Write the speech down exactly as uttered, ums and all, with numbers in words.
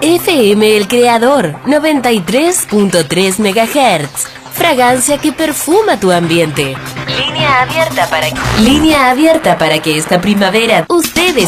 F M El Creador, noventa y tres punto tres megahertz. Fragancia que perfuma tu ambiente. Línea abierta para que, línea abierta para que esta primavera ustedes